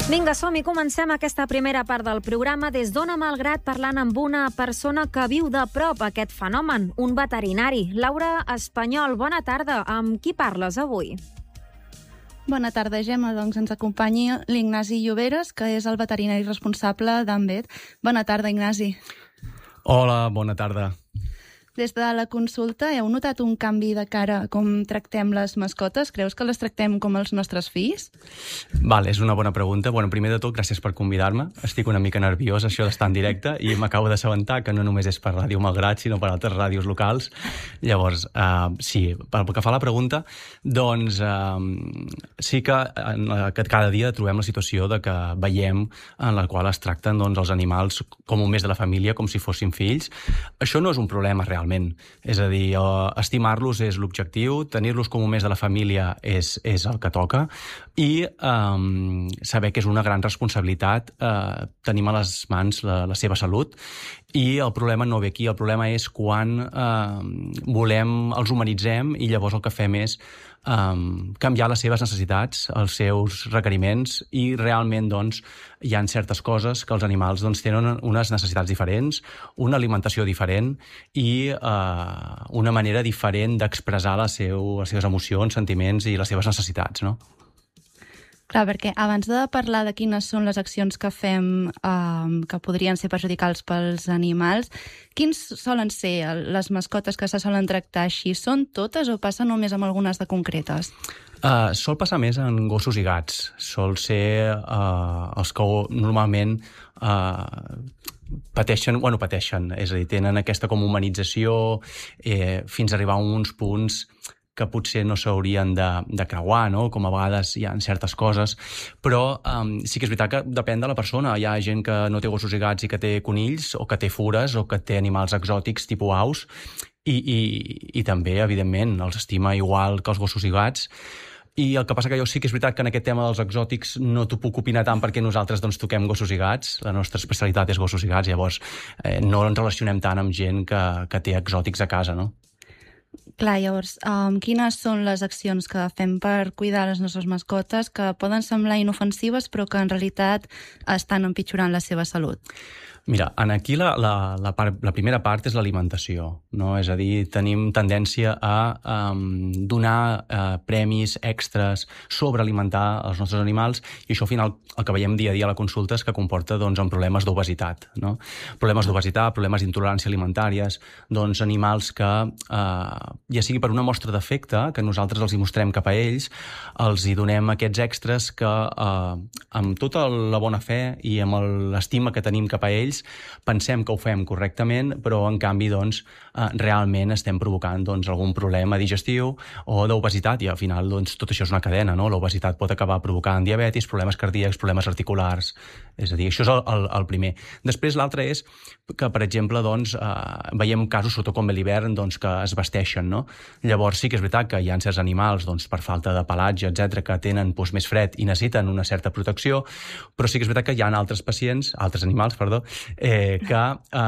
Vinga, som-hi, comencem aquesta primera part del programa des d'Ona Malgrat, parlant amb una persona que viu de prop aquest fenomen, un veterinari. Laura Espanyol, bona tarda. Amb qui parles avui? Bona tarda, Gemma. Doncs ens acompanya l'Ignasi Lloberes, que és el veterinari responsable d'Ambet. Bona tarda, Ignasi. Hola, bona tarda. Des de la consulta, heu notat un canvi de cara a com tractem les mascotes? Creus que les tractem com els nostres fills? Vale, és una bona pregunta. Bueno, primer de tot, gràcies per convidar-me. Estic una mica nerviós, això d'estar en directe, i m'acabo d'assabentar que no només és per Ràdio Malgrat, sinó per altres ràdios locals. Llavors, sí, pel que fa a la pregunta, doncs sí que cada dia trobem la situació de que veiem en la qual es tracten doncs, els animals com un més de la família, com si fossin fills. Això no és un problema realment. És a dir, estimar-los és l'objectiu, tenir-los com un més de la família és el que toca, i saber que és una gran responsabilitat. Tenim a les mans la seva salut, i el problema no ve aquí. El problema és quan els humanitzem i llavors el que fem és canviar les seves necessitats, els seus requeriments, i realment doncs, hi ha certes coses que els animals doncs, tenen unes necessitats diferents, una alimentació diferent i una manera diferent d'expressar les seves emocions, sentiments i les seves necessitats, no? Clar, perquè abans de parlar de quines són les accions que fem que podrien ser perjudicals pels animals, quins solen ser les mascotes que se solen tractar així? Són totes o passa només amb algunes de concretes? Sol passar més en gossos i gats. Sol ser els que normalment pateixen, és a dir, tenen aquesta com humanització fins a arribar a uns punts que potser no s'haurien de creuar, no? Com a vegades hi ha certes coses, però sí que és veritat que depèn de la persona. Hi ha gent que no té gossos i gats i que té conills, o que té fures, o que té animals exòtics tipus aus, i també, evidentment, els estima igual que els gossos i gats. I el que passa que jo sí que és veritat que en aquest tema dels exòtics no t'ho puc opinar tant, perquè nosaltres doncs, toquem gossos i gats, la nostra especialitat és gossos i gats, llavors no ens relacionem tant amb gent que té exòtics a casa, no? Clar, llavors, quines són les accions que fem per cuidar les nostres mascotes que poden semblar inofensives però que en realitat estan empitjorant la seva salut? Mira, aquí la primera part és l'alimentació, no? És a dir, tenim tendència a donar premis extras, sobrealimentar els nostres animals, i això al final el que veiem dia a dia a la consulta és que comporta doncs, en problemes d'obesitat, no? Problemes d'obesitat, problemes d'intolerància alimentàries, doncs animals que, ja sigui per una mostra d'afecte, que nosaltres els hi mostrem cap a ells, els hi donem aquests extras que amb tota la bona fe i amb l'estima que tenim cap a ells pensem que ho fem correctament, però en canvi doncs, realment estem provocant doncs, algun problema digestiu o d'obesitat, i al final doncs, tot això és una cadena, no? L'obesitat pot acabar provocant diabetis, problemes cardíacs, problemes articulars. És a dir, això és el primer. Després l'altre és que, per exemple, doncs, veiem casos, sobretot com a l'hivern, doncs, que es vesteixen, no? Llavors sí que és veritat que hi ha certs animals doncs, per falta de pelatge, etc., que tenen doncs, més fred i necessiten una certa protecció, però sí que és veritat que hi ha altres animals, que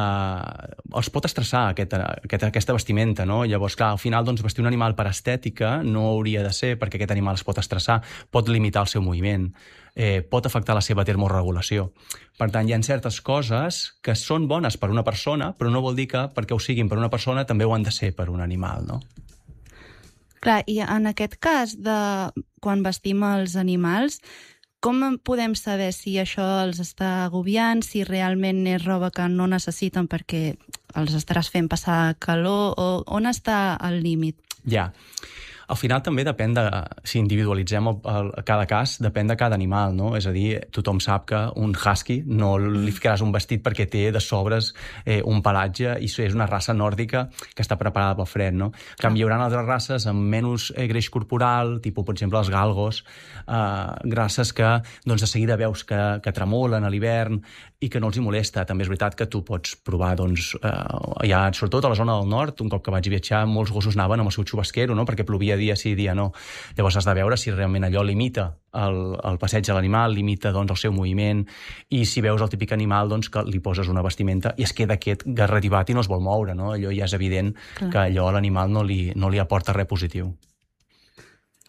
els pot estressar aquesta vestimenta, no? Llavors, clar, al final doncs, vestir un animal per estètica no hauria de ser, perquè aquest animal es pot estressar, pot limitar el seu moviment, pot afectar la seva termorregulació. Per tant, hi ha certes coses que són bones per una persona, però no vol dir que perquè ho siguin per una persona també ho han de ser per un animal, no? Clar, i en aquest cas de quan vestim els animals, com podem saber si això els està agobiant, si realment és roba que no necessiten perquè els estaràs fent passar calor, o on està el límit? Ja. Al final també depèn de, si individualitzem cada cas, depèn de cada animal, no? És a dir, tothom sap que un husky no li ficaràs un vestit perquè té de sobres un pelatge i és una raça nòrdica que està preparada pel fred, no? En canvi, hi haurà altres races amb menys greix corporal, tipus, per exemple, els galgos, races que doncs, de seguida veus que tremolen a l'hivern i que no els hi molesta. També és veritat que tu pots provar, doncs, ja, sobretot a la zona del nord, un cop que vaig viatjar, molts gossos anaven amb el seu xubasquero, no? Perquè plovia dia sí, dia no. Llavors has de veure si realment allò limita el passeig de l'animal, limita doncs, el seu moviment, i si veus el típic animal doncs, que li poses una vestimenta i es queda aquest garrativat i no es vol moure, no? Allò ja és evident que allò a l'animal no li aporta res positiu.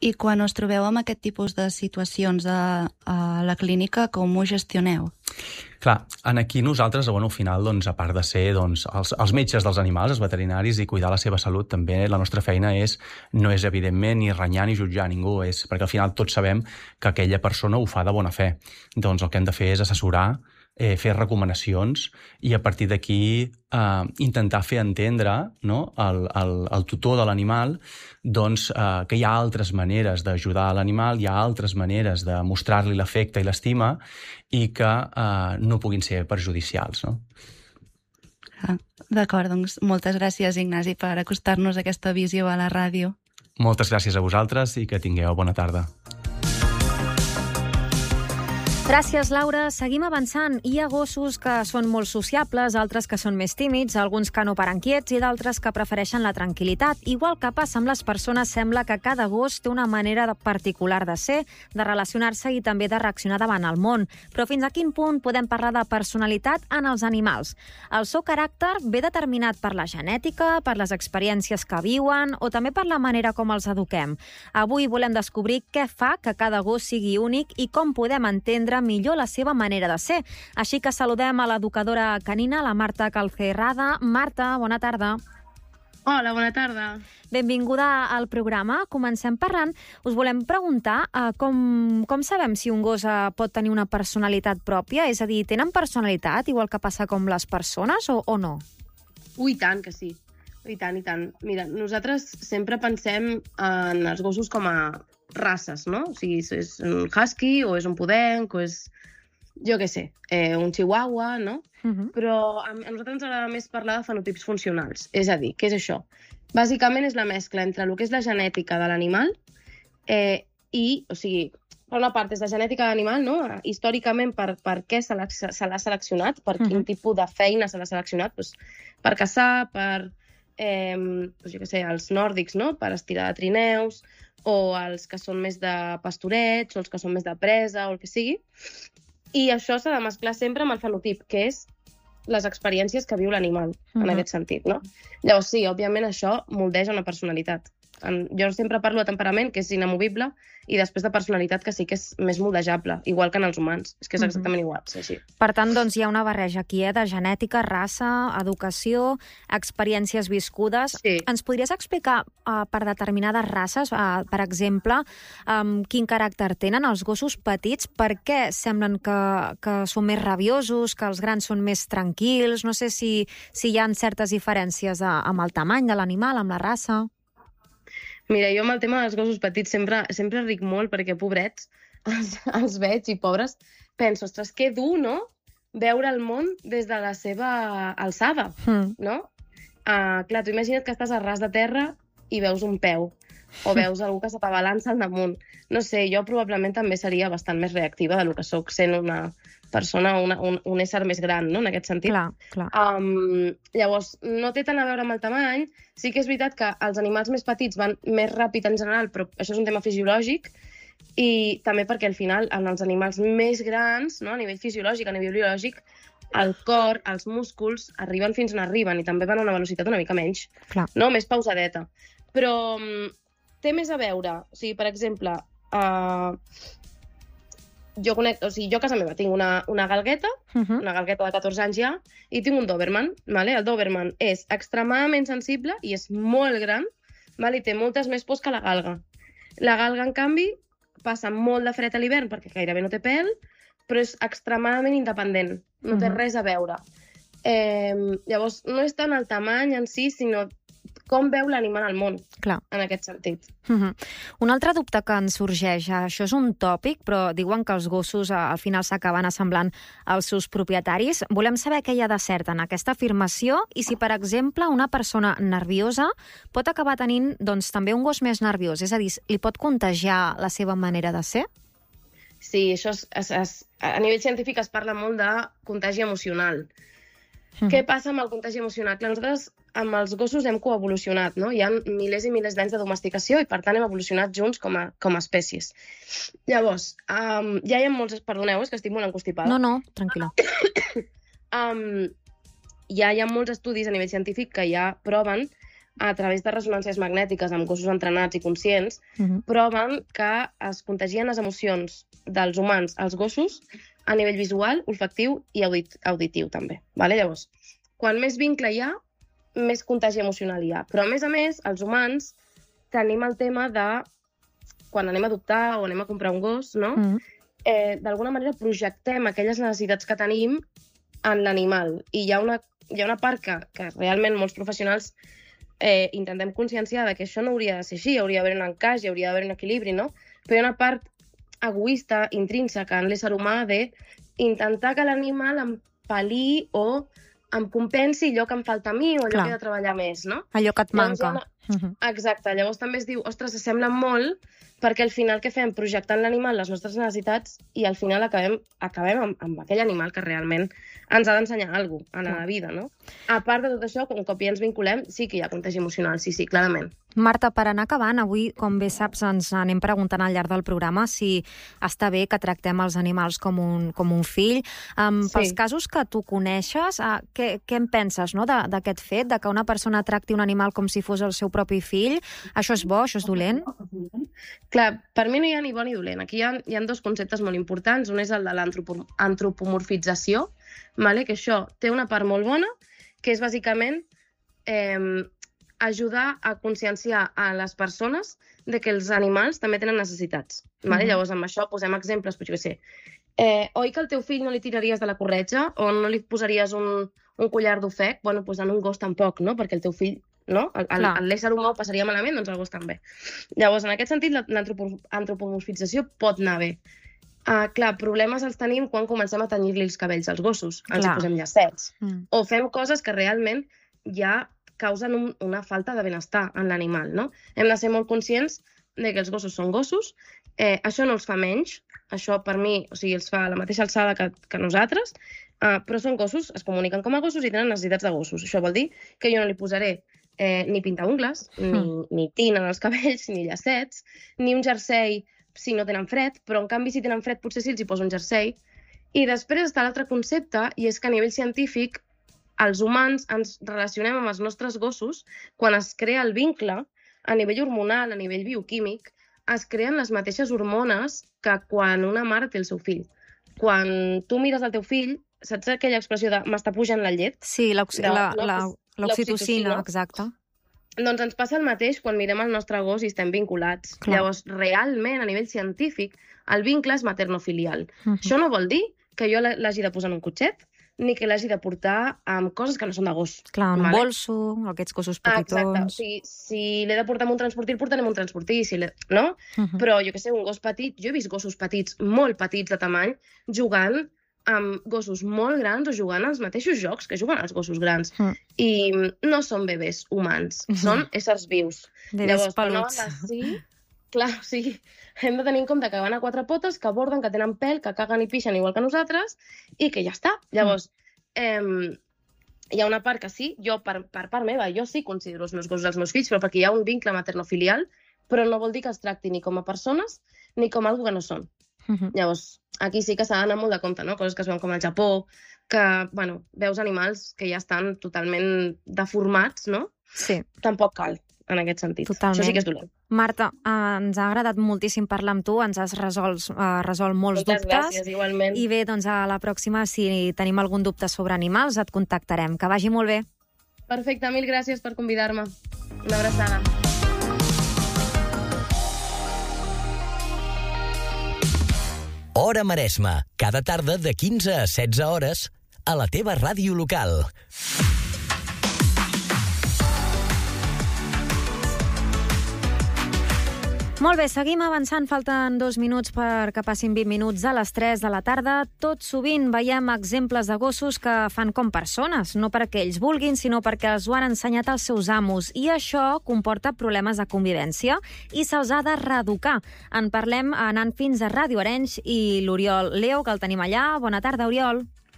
I quan us trobeu amb aquest tipus de situacions a la clínica, com ho gestioneu? Clar, aquí nosaltres, al final, a part de ser els metges dels animals, els veterinaris, i cuidar la seva salut, també la nostra feina no és evidentment ni renyar ni jutjar ningú, perquè al final tots sabem que aquella persona ho fa de bona fe. Doncs el que hem de fer és assessorar, fer recomanacions i a partir d'aquí intentar fer entendre, no, al tutor de l'animal que hi ha altres maneres d'ajudar l'animal, hi ha altres maneres de mostrar-li l'afecte i l'estima i que no puguin ser perjudicials. No? D'acord, doncs moltes gràcies, Ignasi, per acostar-nos a aquesta visió a la ràdio. Moltes gràcies a vosaltres i que tingueu bona tarda. Gràcies, Laura. Seguim avançant. Hi ha gossos que són molt sociables, altres que són més tímids, alguns que no paren quiets i d'altres que prefereixen la tranquil·litat. Igual que passa amb les persones, sembla que cada gos té una manera particular de ser, de relacionar-se i també de reaccionar davant el món. Però fins a quin punt podem parlar de personalitat en els animals? El seu caràcter ve determinat per la genètica, per les experiències que viuen o també per la manera com els eduquem. Avui volem descobrir què fa que cada gos sigui únic i com podem entendre millor la seva manera de ser. Així que saludem a l'educadora canina, la Marta Calcerrada. Marta, bona tarda. Hola, bona tarda. Benvinguda al programa. Comencem parlant. Us volem preguntar com sabem si un gos pot tenir una personalitat pròpia? És a dir, tenen personalitat, igual que passa com les persones, o no? Ui, tant que sí. I tant, i tant. Mira, nosaltres sempre pensem en els gossos com a races, no? O sigui, és un husky, o és un podenc, o és, jo què sé, un chihuahua, no? Però a nosaltres ens agrada més parlar de fenotips funcionals. És a dir, què és això? Bàsicament és la mescla entre el que és la genètica de l'animal o sigui, per una part és la genètica de l'animal, no? Històricament, per què se l'ha seleccionat, per quin tipus de feina se l'ha seleccionat, doncs, per caçar, per, jo què sé, els nòrdics, no? Per estirar de trineus, o els que són més de pastoreig, o els que són més de presa, o el que sigui. I això s'ha de mesclar sempre amb el fenotip, que és les experiències que viu l'animal, en aquest sentit, no? Llavors, sí, òbviament això moldeja una personalitat. Jo sempre parlo de temperament, que és inamovible, i després de personalitat, que sí que és més moldejable, igual que en els humans. És que és exactament igual, és així. Per tant, doncs, hi ha una barreja aquí, de genètica, raça, educació, experiències viscudes. Sí. Ens podries explicar per determinades races, per exemple, quin caràcter tenen els gossos petits? Per què semblen que són més rabiosos, que els grans són més tranquils? No sé si hi ha certes diferències amb el tamany de l'animal, amb la raça. Mira, jo amb el tema dels gossos petits sempre ric molt perquè, pobrets, els veig i pobres, penso, ostres, que dur, no?, veure el món des de la seva alçada, no? Clar, tu imagina't que estàs a ras de terra i veus un peu, o veus algú que se t'abalança al damunt. No sé, jo probablement també seria bastant més reactiva del que soc sent una persona, un ésser més gran, no?, en aquest sentit. Clar. Llavors, no té tant a veure amb el tamany. Sí que és veritat que els animals més petits van més ràpid en general, però això és un tema fisiològic, i també perquè al final, en els animals més grans, no?, a nivell fisiològic, a nivell biològic, el cor, els músculs, arriben fins on arriben i també van a una velocitat una mica menys, no?, més pausadeta. Però té més a veure. O sigui, per exemple, jo a casa meva tinc una galgueta, una galgueta de 14 anys ja, i tinc un Doberman. El Doberman és extremadament sensible i és molt gran, i té moltes més pors que la galga. La galga, en canvi, passa molt de fred a l'hivern perquè gairebé no té pèl, però és extremadament independent, no té res a veure. Llavors, no és tant el tamany en si, sinó com veu l'animal al món, en aquest sentit. Un altre dubte que ens sorgeix, això és un tòpic, però diuen que els gossos al final s'acaben assemblant als seus propietaris. Volem saber què hi ha de cert en aquesta afirmació i si, per exemple, una persona nerviosa pot acabar tenint també un gos més nerviós, és a dir, li pot contagiar la seva manera de ser? Sí, això a nivell científic es parla molt de contagi emocional. Què passa amb el contagi emocional? Clar, nosaltres amb els gossos hem coevolucionat, no? Hi ha milers i milers d'anys de domesticació i, per tant, hem evolucionat junts com a espècies. Llavors, ja hi ha molts... Perdoneu, és que estic molt encostipada. No, tranquil·la. Ja hi ha molts estudis a nivell científic que ja proven a través de ressonàncies magnètiques amb gossos entrenats i conscients, proven que es contagien les emocions dels humans als gossos a nivell visual, olfactiu i auditiu també. Vale? Llavors, quan més vincle hi ha, més contagi emocional hi ha. Però, a més, els humans tenim el tema de, quan anem a adoptar o anem a comprar un gos, no? D'alguna manera projectem aquelles necessitats que tenim en l'animal. I hi ha una part que realment molts professionals intentem conscienciar de que això no hauria de ser així, hauria d'haver un encaix, hauria d'haver un equilibri, no? Però hi ha una part egoista, intrínseca en l'ésser humà d'intentar que l'animal em pal·li o em compensi allò que em falta a mi o allò que he de treballar més, no? Allò que et manca. Exacte, llavors també es diu, ostres, s'assemblen molt, perquè al final què fem? Projectant l'animal les nostres necessitats i al final acabem amb aquell animal que realment ens ha d'ensenyar alguna cosa en la vida, no? A part de tot això, un cop ja ens vinculem, sí que hi ha contagi emocional, sí, clarament. Marta, per anar acabant, avui, com bé saps, ens anem preguntant al llarg del programa si està bé que tractem els animals com un fill. Pels casos que tu coneixes, què en penses, no, d'aquest fet, de que una persona tracti un animal com si fos el seu propi fill? Això és bo, això és dolent? Clar, per mi no hi ha ni bo ni dolent. Aquí hi ha dos conceptes molt importants. Un és el de l'antropomorfització, que això té una part molt bona, que és bàsicament ajudar a conscienciar a les persones de que els animals també tenen necessitats. Llavors, amb això posem exemples, però jo què sé. Oi que al teu fill no li tiraries de la corretja o no li posaries un collar d'ofec? Bueno, doncs en un gos tampoc, no? Perquè el teu fill, no? L'ésser humà ho passaria malament, doncs el gos també. Llavors, en aquest sentit, l'antropomorfització pot anar bé. Clar, problemes els tenim quan comencem a tenyir-li els cabells als gossos, ens hi posem llacets. O fem coses que realment ja causen una falta de benestar en l'animal, no? Hem de ser molt conscients de que els gossos són gossos. Això no els fa menys, això per mi, o sigui, els fa a la mateixa alçada que nosaltres, però són gossos, es comuniquen com a gossos i tenen necessitats de gossos. Això vol dir que jo no li posaré ni pintaungles, ni tina en els cabells, ni llacets, ni un jersei si no tenen fred, però en canvi si tenen fred potser sí els hi poso un jersei. I després està l'altre concepte, i és que a nivell científic els humans ens relacionem amb els nostres gossos quan es crea el vincle a nivell hormonal, a nivell bioquímic, es creen les mateixes hormones que quan una mare té el seu fill. Quan tu mires el teu fill, saps aquella expressió de m'està pujant la llet? Sí, l'oxitocina, exacte. Doncs ens passa el mateix quan mirem el nostre gos i estem vinculats. Llavors, realment, a nivell científic, el vincle és maternofilial. Això no vol dir que jo l'hagi de posar en un cotxet, ni que l'hagi de portar amb coses que no són de gos. Clar, un bolso, aquests gossos petitons... Exacte, o sigui, si l'he de portar amb un transportí, el portarem amb un transportí, no? Però, jo què sé, un gos petit... Jo he vist gossos petits, molt petits de tamany, jugant amb gossos molt grans o jugant als mateixos jocs que juguen els gossos grans. I no són bebès humans, són éssers vius. Bebès peluts. Clar, o sigui, hem de tenir en compte que van a quatre potes, que borden, que tenen pèl, que caguen i pixen igual que nosaltres, i que ja està. Llavors, hi ha una part que sí, jo, per part meva, jo sí considero els meus gossos els meus fills, però perquè hi ha un vincle maternofilial, però no vol dir que els tracti ni com a persones ni com a algú que no són. Llavors, aquí sí que s'ha d'anar molt de compte, no? Coses que es veuen com al Japó, que, bueno, veus animals que ja estan totalment deformats, no? Sí. Tampoc cal, en aquest sentit. Totalment. Això sí que és dolent. Marta, ens ha agradat moltíssim parlar amb tu, ens has resolt molts dubtes. Gràcies, igualment. I bé, doncs a la pròxima, si tenim algun dubte sobre animals, et contactarem. Que vagi molt bé. Perfecte, mil gràcies per convidar-me. Una abraçada. Hora Maresme, cada tarda de 15 a 16 hores a la teva ràdio local. Molt bé, seguim avançant. Falten 2 minuts perquè passin 20 minuts a les 3 de la tarda. Tot sovint veiem exemples de gossos que fan com persones, no perquè ells vulguin, sinó perquè els ho han ensenyat els seus amos. I això comporta problemes de convivència i se'ls ha de reeducar. En parlem anant fins a Ràdio Arenys i l'Oriol Leo, que el tenim allà. Bona tarda, Oriol.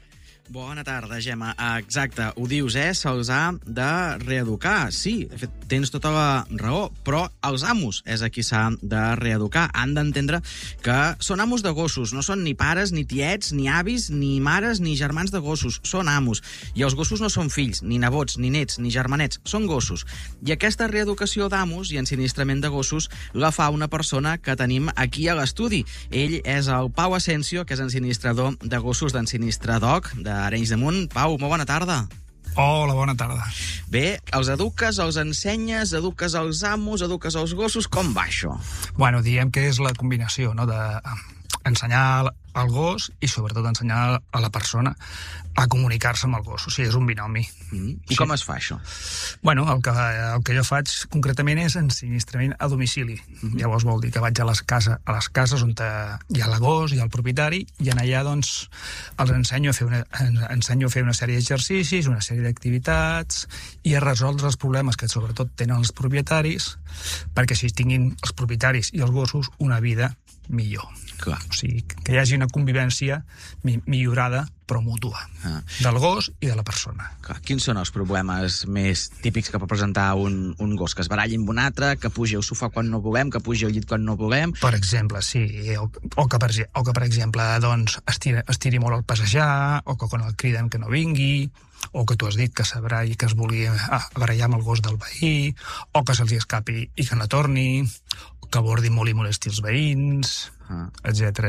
Bona tarda, Gemma. Exacte, ho dius, se'ls ha de reeducar. Sí, de fet, tens tota la raó, però els amos és a qui s'ha de reeducar. Han d'entendre que són amos de gossos, no són ni pares, ni tiets, ni avis, ni mares, ni germans de gossos. Són amos. I els gossos no són fills, ni nebots, ni nets, ni germanets. Són gossos. I aquesta reeducació d'amos i ensinistrament de gossos la fa una persona que tenim aquí a l'estudi. Ell és el Pau Asensio, que és ensinistrador de gossos d'Ensinistradog, d'Arenys de Munt. Pau, molt bona tarda. Hola, bona tarda. Bé, els eduques, els ensenyes, eduques els amos, eduques els gossos, com va això? Bueno, diguem que és la combinació, no?, d'ensenyar al gos i sobretot ensenyar a la persona a comunicar-se amb el gos. O sigui, és un binomi. I com es fa això? Bueno, el que jo faig concretament és ensinistrament a domicili. Llavors vol dir que vaig a les cases on hi ha el gos, hi ha el propietari, i en allà doncs els ensenyo a fer una sèrie d'exercicis, una sèrie d'activitats i a resoldre els problemes que sobretot tenen els propietaris, perquè si tinguin els propietaris i els gossos una vida millor. Clar. O sigui, que hi hagi una convivència millorada però mútua, del gos i de la persona. Clar. Quins són els problemes més típics que pot presentar un gos? Que es baralli amb un altre, que pugi al sofà quan no volem, que pugi al llit quan no volem? Per exemple, sí. O que per exemple, doncs, estiri molt al passejar, o que quan el criden que no vingui, o que tu has dit que s'abraï, que es vulgui barallar amb el gos del veí, o que se'ls escapi i que no torni, que abordi molt i molesti els veïns, etc.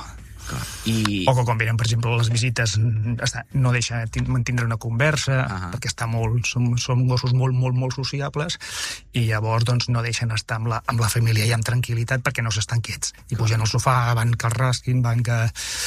O que quan venen, per exemple, les visites no deixa mantindre una conversa, perquè són gossos molt sociables, i llavors doncs, no deixen estar amb la família i amb tranquil·litat perquè no s'estan quiets. I pugen al sofà, van que el rasquin, van que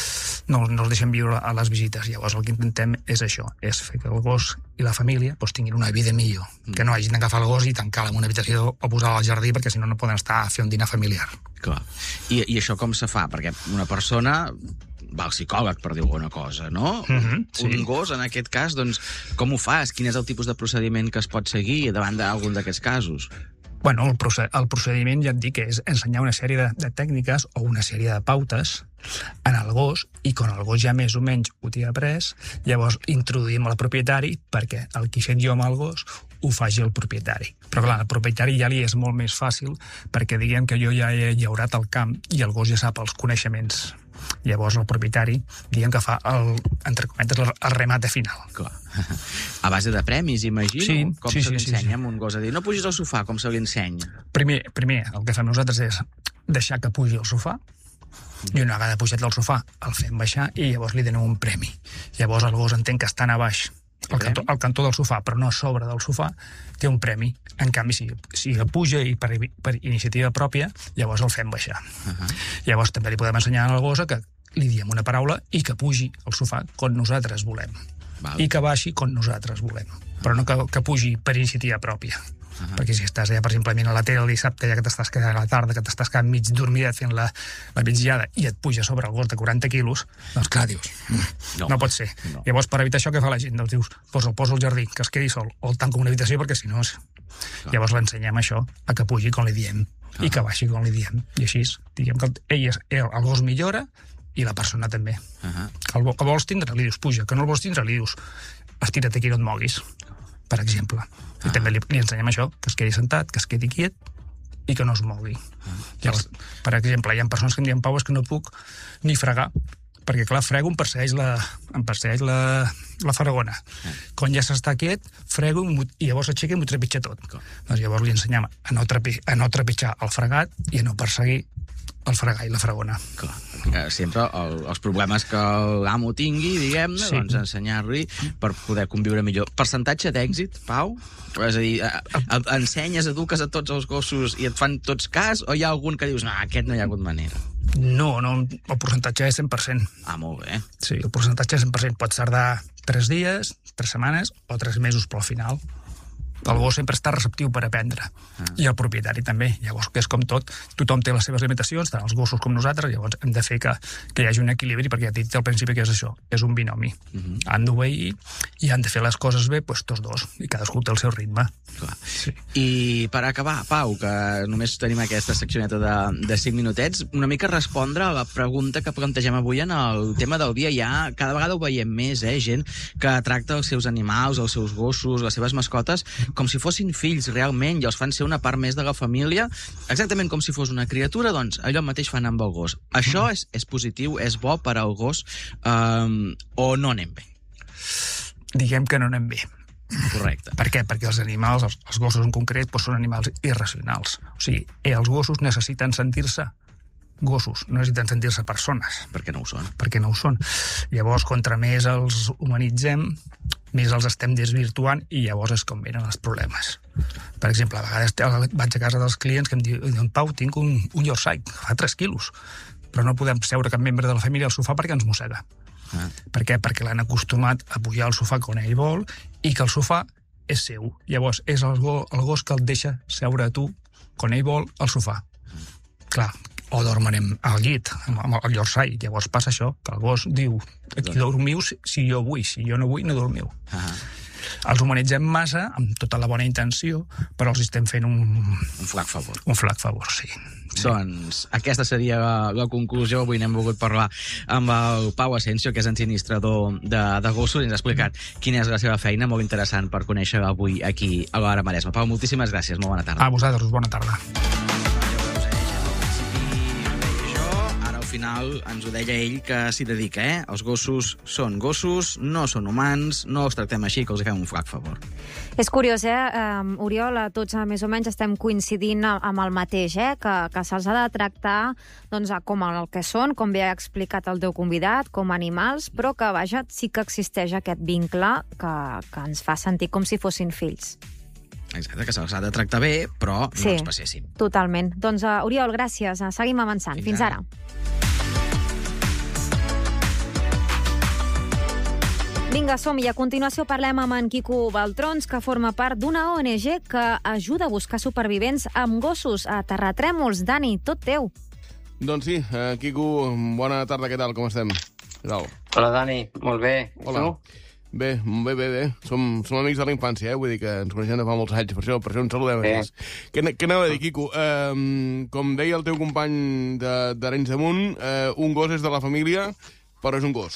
no els deixen viure a les visites. Llavors el que intentem és això, és fer que el gos i la família tinguin una vida millor, que no hagin d'agafar el gos i tancar-lo en una habitació o posar-lo al jardí, perquè si no poden estar a fer un dinar familiar. Clar. I això com se fa? Perquè una persona va al psicòleg per dir alguna cosa, no? Sí. Un gos, en aquest cas, doncs, com ho fas? Quin és el tipus de procediment que es pot seguir davant d'algun d'aquests casos? Bueno, el procediment, ja et dic, és ensenyar una sèrie de tècniques o una sèrie de pautes en el gos, i quan el gos ja més o menys ho té après, llavors introduïm el propietari perquè el que he fet jo amb el gos ho faci el propietari. Però clar, al propietari ja li és molt més fàcil perquè diguem que jo ja he llaurat el camp i el gos ja sap els coneixements. Llavors el propietari, diguem que fa entre cometes, el remate final. Clar. A base de premis, imagino? Sí, com se li ensenya amb un gos a dir, no pugis al sofà, com se li ensenya? Primer, el que fem nosaltres és deixar que pugi al sofà, i una vegada pujat al sofà el fem baixar i llavors li donem un premi. Llavors el gos entén que estan a baix al cantó del sofà, però no a sobre del sofà, té un premi. En canvi, si puja i per iniciativa pròpia, llavors el fem baixar. Llavors també li podem ensenyar al gos que li diem una paraula i que pugi al sofà quan nosaltres volem. I que baixi quan nosaltres volem. Però no que pugi per iniciativa pròpia. Perquè si estàs allà, per exemple, a la tele el dissabte, ja que t'estàs quedant a la tarda, que t'estàs quedant mig dormidet fent la migdiada i et puja sobre el gos de 40 quilos, doncs clar, dius, no pot ser. Llavors, per evitar això, què fa la gent? Doncs dius, el poso al jardí, que es quedi sol, o el tanco en una habitació, perquè si no... Llavors l'ensenyem això, a que pugi quan li diem, i que baixi quan li diem. I així, diguem que el gos millora i la persona també. Que el vols tindre, li dius, puja. Que no el vols tindre, li dius, estira't aquí, no et moguis, per exemple. I també li ensenyem això, que es quedi sentat, que es quedi quiet i que no es mogui. Llavors, per exemple, hi ha persones que em diuen, Pau, és que no puc ni fregar, perquè clar, frego em persegueix la faragona. Quan ja s'està quiet, frego i llavors aixeca i m'ho trepitja tot. Doncs llavors li ensenyem a no trepitjar el fregat i a no perseguir el fregar i la fragona. Clar. Sempre els problemes que l'amo tingui, diguem-ne, doncs ensenyar-li per poder conviure millor. Percentatge d'èxit, Pau? És a dir, ensenyes, eduques a tots els gossos i et fan tots cas, o hi ha algun que dius, no, aquest no hi ha hagut manera? No, el percentatge és 100%. Molt bé. Sí, el percentatge és 100%. Pot tardar 3 dies, 3 setmanes o 3 mesos, però al final El gos sempre està receptiu per aprendre. I el propietari també. Llavors, que és com tot, tothom té les seves limitacions, tant els gossos com nosaltres, llavors hem de fer que hi hagi un equilibri, perquè ja t'he dit al principi que és això, és un binomi. Han d'obeir i han de fer les coses bé, doncs tots dos, i cadascú té el seu ritme. Sí. I per acabar, Pau, que només tenim aquesta seccioneta de 5 minutets, una mica respondre a la pregunta que plantegem avui en el tema del dia. Ja cada vegada ho veiem més, gent que tracta els seus animals, els seus gossos, les seves mascotes, com si fossin fills realment, i els fan ser una part més de la família, exactament com si fos una criatura, doncs allò mateix fan amb el gos. Això és positiu, és bo per al gos, o no anem bé? Diguem que no anem bé. Correcte. Per què? Perquè els animals, els gossos en concret, doncs són animals irracionals. O sigui, els gossos necessiten sentir-se gossos, no necessiten sentir-se persones. Perquè no ho són. Perquè no ho són. Llavors, contra més els humanitzem, més els estem desvirtuant i llavors és com venen els problemes. Per exemple, a vegades vaig a casa dels clients que em diuen Pau, tinc un Yorkshire, fa 3 quilos, però no podem seure cap membre de la família al sofà perquè ens mossega. Per què? Perquè l'han acostumat a pujar al sofà quan ell vol i que el sofà és seu. Llavors, és el gos que el deixa seure a tu quan ell vol al sofà. Clar, o dormen al llit, amb el Yorkshire. Llavors passa això, que el gos diu aquí dormiu si jo vull, si jo no vull, no dormiu. Els humanitzem massa, amb tota la bona intenció, però els estem fent un flac favor. Un flac favor, sí. Doncs aquesta seria la conclusió. Avui n'hem volgut parlar amb el Pau Asensio, que és ensinistrador de gossos, i ens ha explicat quina és la seva feina, molt interessant per conèixer avui aquí a l'Hora Maresma. Pau, moltíssimes gràcies, molt bona tarda. A vosaltres, bona tarda. Al final ens ho deia ell que s'hi dedica, Els gossos són gossos, no són humans, no els tractem així, que els fem un flac favor. És curiós, Oriol, tots més o menys estem coincidint amb el mateix, que se'ls ha de tractar com el que són, com bé ha explicat el teu convidat, com animals, però que, vaja, sí que existeix aquest vincle que ens fa sentir com si fossin fills. Exacte, que se'ls ha de tractar bé, però no els passéssim. Totalment. Doncs, Oriol, gràcies. Seguim avançant. Fins ara. Vinga, som-hi. A continuació parlem amb en Quico Baltrons, que forma part d'una ONG que ajuda a buscar supervivents amb gossos a terratrèmols. Dani, tot teu. Doncs sí, Quico, bona tarda, què tal, com estem? Què tal? Hola, Dani, molt bé. Hola. Tu? Bé. Som amics de la infància, vull dir que ens coneixem de fa molts anys, per això ens saludem. Què anava a dir, Quico? Com deia el teu company d'Arenys de Munt, un gos és de la família, però és un gos.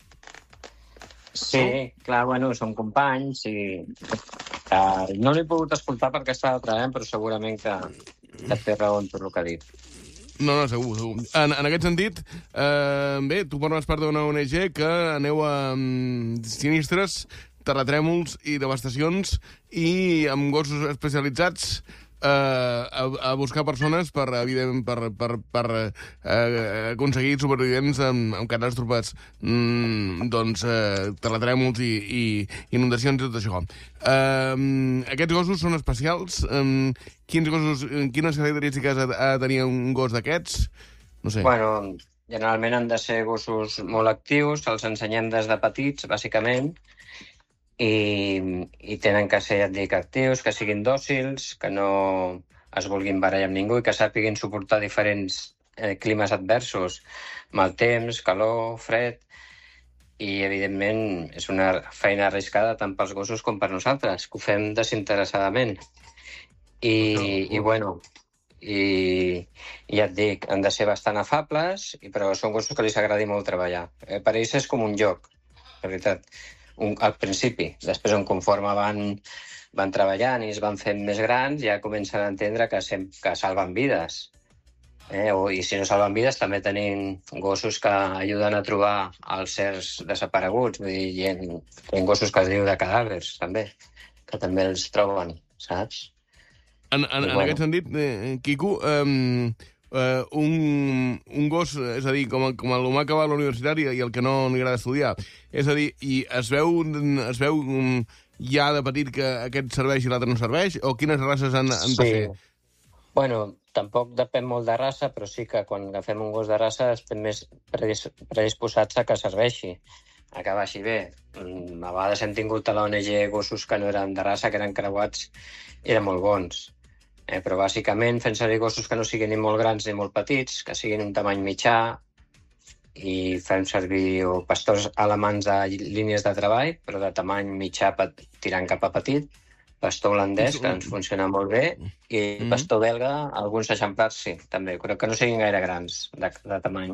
Sí, clar, som companys i no l'he pogut escoltar perquè estava treballant, però segurament que té raó en tot el que ha dit. No, segur. En aquest sentit, bé, tu formes part d'una ONG que aneu a sinistres, terratrèmols i devastacions i amb gossos especialitzats a buscar persones per aconseguir supervivents amb catàstrofes, terratrèmols i inundacions i tot això. Aquests gossos són especials. Quines característiques ha de tenir un gos d'aquests? No sé. Generalment han de ser gossos molt actius, els ensenyem des de petits, bàsicament, i tenen que ser, ja et dic, actius, que siguin dòcils, que no es vulguin barallar amb ningú i que sàpiguin suportar diferents climes adversos, mal temps, calor, fred, i evidentment és una feina arriscada tant pels gossos com per nosaltres, que ho fem desinteressadament. I ja et dic, han de ser bastant afables, però són gossos que els agradi molt treballar. Per ells és com un joc, la veritat. Al principi, després conforme van treballant i es van fent més grans, ja comencen a entendre que salven vides. I si no salven vides, també tenim gossos que ajuden a trobar els certs desapareguts. Vull dir, hi ha gossos que es diu de cadàvers, també, que també els troben, saps? En aquest sentit, Quico, un gos, és a dir, com l'humà que va a la universitat i el que no li agrada estudiar. És a dir, i es veu ja de petit que aquest serveix i l'altre no serveix? O quines races han de ser? Tampoc depèn molt de raça, però sí que quan agafem un gos de raça estem més predisposats a que serveixi. que vagi bé. A vegades hem tingut a l'ONG gossos que no eren de raça, que eren creuats i eren molt bons. Però bàsicament fent servir gossos que no siguin ni molt grans ni molt petits, que siguin un tamany mitjà, i fem servir pastors alemans de línies de treball, però de tamany mitjà tirant cap a petit, pastor holandès, que ens funciona molt bé, i pastor belga, alguns exemplars sí, també, però que no siguin gaire grans de tamany.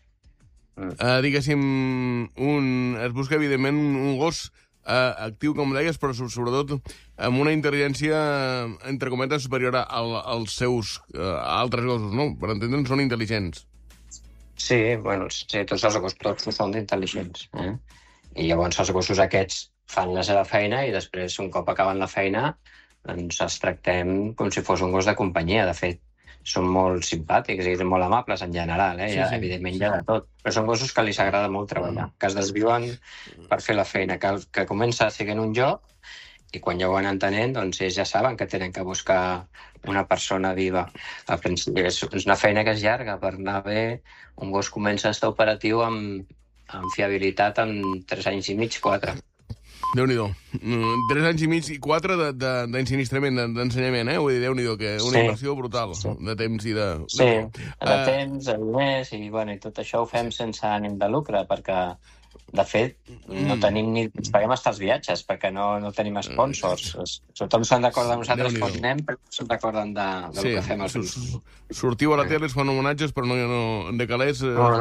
Diguéssim, es busca evidentment un gos actiu, com deies, però sobretot amb una intel·ligència, entre cometes, superior als seus altres gossos, no? Per entendre'n, són intel·ligents. Sí, bueno, sí, tots els gossos són intel·ligents. I llavors els gossos aquests fan la seva feina i després, un cop acaben la feina, doncs els tractem com si fos un gos de companyia. De fet, són molt simpàtics i molt amables en general, evidentment hi ha de tot. Però són gossos que els agrada molt treballar, que es desviuen per fer la feina, que comença sent un joc i quan ja ho van entenent, doncs ells ja saben que tenen que buscar una persona viva. Al principi és una feina que és llarga, per anar bé, un gos comença a estar operatiu amb fiabilitat en 3 anys i mig, 4. Déu-n'hi-do. 3 anys i mig i 4 d'ensinistrament, d'ensenyament, Vull dir, Déu-n'hi-do, que una inversió brutal de temps i de... Sí, de temps, de diners, i tot això ho fem sense ànim de lucre, perquè, de fet, no tenim ni... Ens paguem hasta els viatges, perquè no tenim sponsors. Tothom s'han d'acord de nosaltres quan anem, però s'han d'acord del que fem els grups. Sortiu a la tele, es fan homenatges, però no de calés...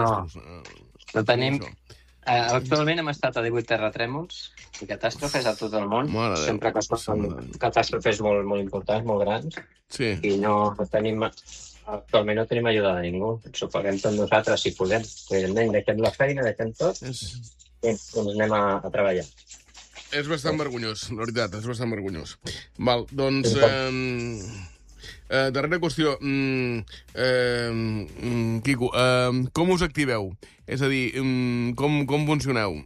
No tenim... Actualment hem estat a 18 terratrèmols i catàstrofes a tot el món. Sempre que són catàstrofes molt importants, molt grans. I actualment no tenim ajuda de ningú. Ens ho paguem tot nosaltres, si podem. Evidentment, deixem la feina, deixem tot i ens anem a treballar. És bastant vergonyós, la veritat, és bastant vergonyós. Val, doncs... darrera qüestió, Quico, com us activeu? És a dir, com funcioneu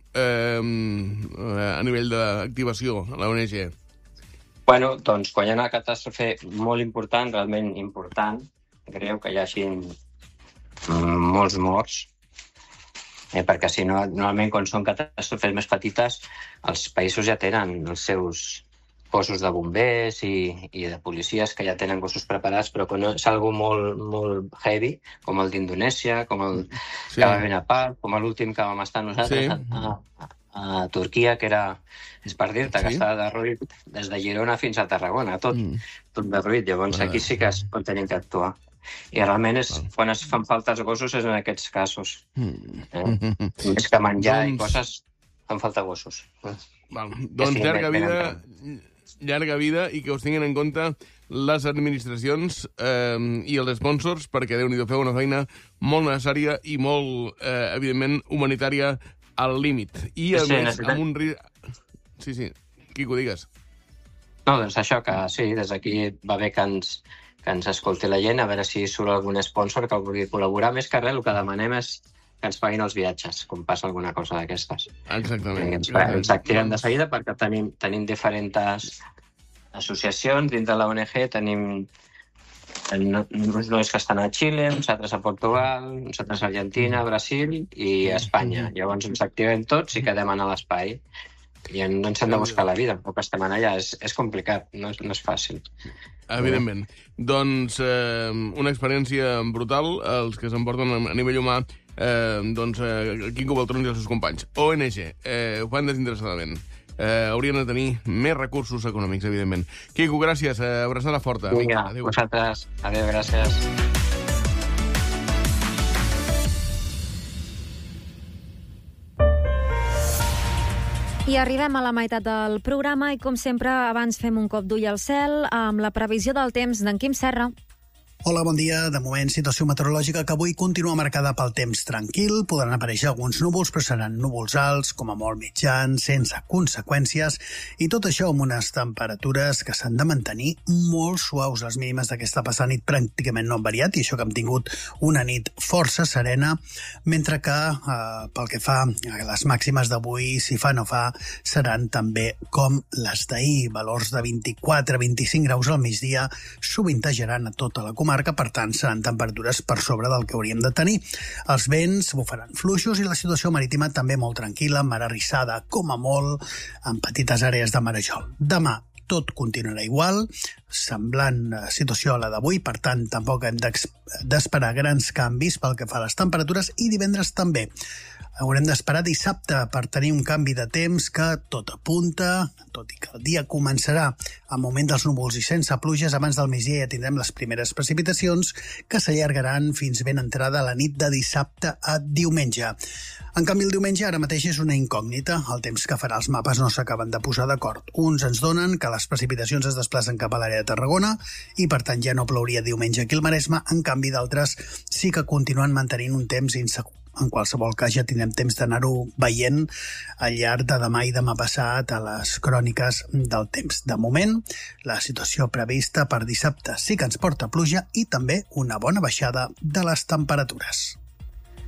a nivell d'activació a la ONG? Bueno, doncs quan hi ha una catàstrofe molt important, realment important, greu que hi hagi molts morts, perquè si no, normalment quan són catàstrofes més petites, els països ja tenen els seus cossos de bombers i de policies que ja tenen gossos preparats, però quan és algo molt heavy, com el d'Indonèsia, com el que va venir a part, com l'últim que vam estar nosaltres a Turquia, que era, és per dir-te, que estava derruït des de Girona fins a Tarragona, tot derruït. Llavors aquí sí que tenim que actuar. I realment quan es fan falta els gossos és en aquests casos. Més que menjar i coses, fan falta gossos. Doncs llarga vida i que us tinguin en compte les administracions i els sponsors, perquè Déu-n'hi-do, feu una feina molt necessària i molt, evidentment, humanitària al límit. I, a més, amb un... Sí, Quico, digues. No, doncs això, que sí, des d'aquí va bé que ens escolti la gent, a veure si surt algun sponsor que vulgui col·laborar. Més que res, el que demanem és que ens paguin els viatges, quan passa alguna cosa d'aquestes. Exactament. Ens activem de seguida perquè tenim diferents associacions dins de la ONG, tenim uns nois que estan a Xile, uns altres a Portugal, uns altres a Argentina, Brasil i a Espanya. Llavors ens activem tots i quedem a l'espai. I ens hem de buscar la vida, però que estem allà és complicat, no és fàcil. Evidentment. Doncs una experiència brutal, els que s'emporten a nivell humà, Quico Baltrons i els seus companys. ONG, ho fan desinteressadament. Haurien de tenir més recursos econòmics, evidentment. Quico, gràcies, abraçada forta. Vinga, vosaltres. Adéu, gràcies. I arribem a la meitat del programa i, com sempre, abans fem un cop d'ull al cel amb la previsió del temps d'en Quim Serra. Hola, bon dia. De moment, situació meteorològica que avui continua marcada pel temps tranquil. Podran aparèixer alguns núvols, però seran núvols alts, com a molt mitjans, sense conseqüències, i tot això amb unes temperatures que s'han de mantenir molt suaus. Les mínimes d'aquesta passada nit pràcticament no han variat, i això que hem tingut una nit força serena, mentre que pel que fa a les màximes d'avui, si fa no fa, seran també com les d'ahir, valors de 24-25 graus al migdia, sovintejaran a tota la comarca comarca, per tant, seran temperatures per sobre del que hauríem de tenir. Els vents bufaran fluixos i la situació marítima també molt tranquil·la, mar arrissada, com a molt, en petites àrees de marejol. Demà, tot continuarà igual, semblant situació a la d'avui, per tant, tampoc hem d'esperar grans canvis pel que fa a les temperatures, i divendres també. Haurem d'esperar dissabte per tenir un canvi de temps que tot apunta, tot i que el dia començarà amb augment dels núvols i sense pluges, abans del migdia ja tindrem les primeres precipitacions que s'allargaran fins ben entrada la nit de dissabte a diumenge. En canvi, el diumenge ara mateix és una incògnita. El temps que farà els mapes no s'acaben de posar d'acord. Uns ens donen que les precipitacions es desplacen cap a l'àrea de Tarragona i, per tant, ja no plouria diumenge aquí al Maresme. En canvi, d'altres sí que continuen mantenint un temps insegur. En qualsevol cas, ja tindrem temps d'anar-ho veient al llarg de demà i demà passat a les cròniques del temps. De moment, la situació prevista per dissabte sí que ens porta pluja i també una bona baixada de les temperatures.